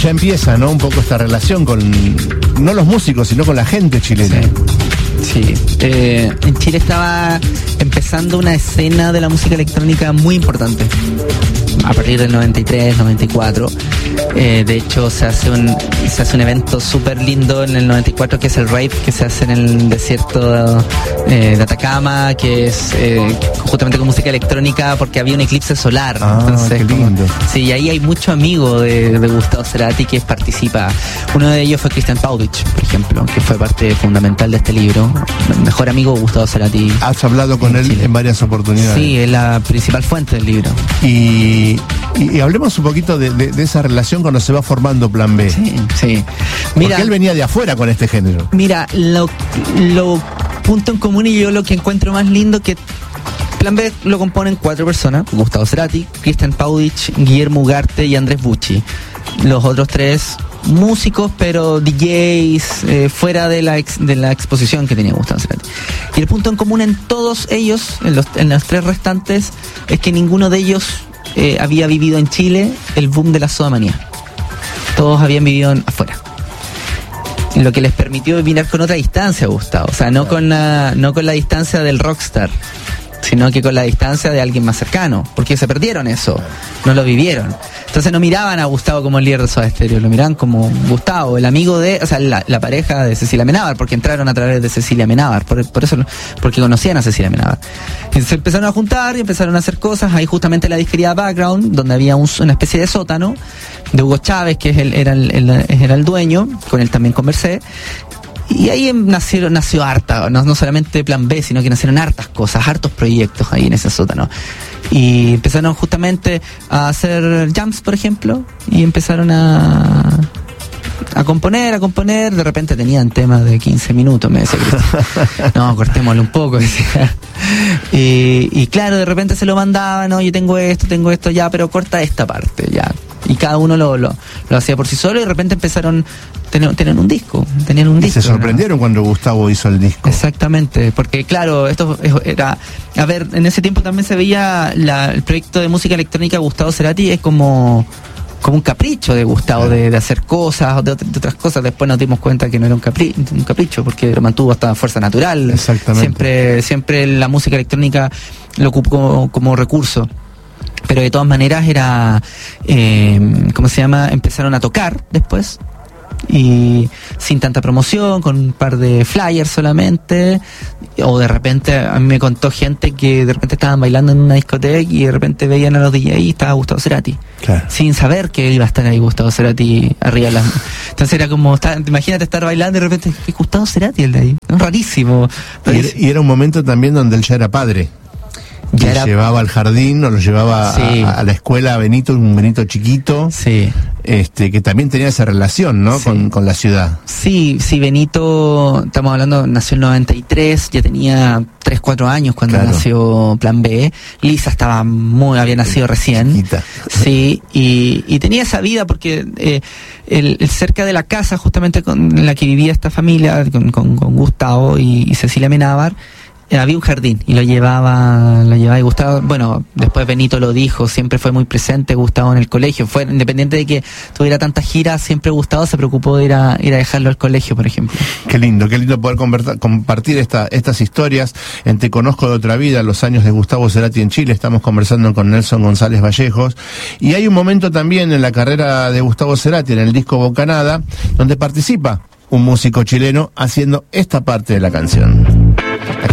ya empieza, ¿no? Un poco esta relación con, no los músicos, sino con la gente chilena. Sí. En Chile estaba empezando una escena de la música electrónica muy importante. A partir del 93, 94. De hecho, se hace un evento súper lindo en el 94, que es el rave, que se hace en el desierto de Atacama, que es justamente con música electrónica, porque había un eclipse solar. Entonces, qué lindo. Sí, y ahí hay mucho amigo de Gustavo Cerati que participa. Uno de ellos fue Christian Paudich, por ejemplo, que fue parte fundamental de este libro. El mejor amigo de Gustavo Cerati. Has hablado con él en varias oportunidades. Sí, es la principal fuente del libro. Y hablemos un poquito de esa relación cuando se va formando Plan B. Sí. Mira, porque él venía de afuera con este género. Mira, lo punto en común, y yo lo que encuentro más lindo, que Plan B lo componen 4 personas: Gustavo Cerati, Christian Paudich, Guillermo Ugarte y Andrés Bucci. Los otros 3 músicos, pero DJs, fuera de la exposición que tenía Gustavo Cerati. Y el punto en común en todos ellos, en los 3 restantes, es que ninguno de ellos había vivido en Chile el boom de la sodamanía. Todos habían vivido afuera, lo que les permitió mirar con otra distancia a Gustavo. O sea, no con la distancia del rockstar, sino que con la distancia de alguien más cercano, porque se perdieron eso, no lo vivieron. Entonces no miraban a Gustavo como el líder de Soda Stereo, lo miraban como Gustavo, el amigo de, o sea, la pareja de Cecilia Amenábar, porque entraron a través de Cecilia Amenábar, por eso, porque conocían a Cecilia Amenábar. Entonces se empezaron a juntar y empezaron a hacer cosas. Ahí justamente la disquería Background, donde había una especie de sótano de Hugo Chávez, que era el dueño, con él también conversé. Y ahí nació harta, no solamente Plan B, sino que nacieron hartas cosas, hartos proyectos ahí en ese sótano. Y empezaron justamente a hacer jams, por ejemplo, y empezaron a componer, de repente tenían temas de 15 minutos, me decía Cristian. No, cortémoslo un poco, decía. Y claro, de repente se lo mandaban: no, yo tengo esto, ya, pero corta esta parte, ya. Y cada uno lo hacía por sí solo, y de repente empezaron tenían un disco. Y se sorprendieron, ¿no?, cuando Gustavo hizo el disco. Exactamente, porque claro, esto era, a ver, en ese tiempo también se veía el proyecto de música electrónica de Gustavo Cerati es como un capricho de Gustavo, claro, de hacer cosas, de otras cosas. Después nos dimos cuenta que no era un capricho, porque lo mantuvo hasta fuerza natural. Exactamente. Siempre la música electrónica lo ocupó como recurso. Pero de todas maneras era, empezaron a tocar después, y sin tanta promoción, con un par de flyers solamente, o de repente a mí me contó gente que de repente estaban bailando en una discoteca y de repente veían a los DJs y estaba Gustavo Cerati, claro, sin saber que iba a estar ahí Gustavo Cerati arriba de entonces era como, imagínate estar bailando y de repente es Gustavo Cerati el de ahí, rarísimo. Y era un momento también donde él ya era padre. Llevaba al jardín, o lo llevaba, sí, a la escuela a Benito, un Benito chiquito, sí, que también tenía esa relación, ¿no?, sí, con la ciudad. Sí, Benito, estamos hablando, nació en 93, ya tenía 3-4 años cuando, claro, nació Plan B. Lisa había nacido recién. Chiquita. Sí, y tenía esa vida porque el cerca de la casa justamente en la que vivía esta familia, con Gustavo y Cecilia Amenábar, había un jardín y lo llevaba y Gustavo, bueno, después Benito lo dijo, siempre fue muy presente Gustavo en el colegio, fue independiente de que tuviera tantas giras, siempre Gustavo se preocupó de ir a dejarlo al colegio, por ejemplo. Qué lindo poder compartir estas historias en Te Conozco de Otra Vida, los años de Gustavo Cerati en Chile. Estamos conversando con Nelson González Vallejos, y hay un momento también en la carrera de Gustavo Cerati, en el disco Bocanada, donde participa un músico chileno haciendo esta parte de la canción.